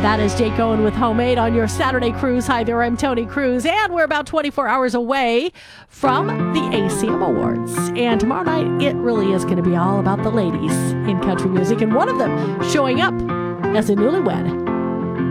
That is Jake Owen with Homemade on your Saturday cruise. Hi there, I'm Tony Cruz, and we're about 24 hours away from the ACM Awards. And tomorrow night, it really is going to be all about the ladies in country music, and one of them showing up as a newlywed.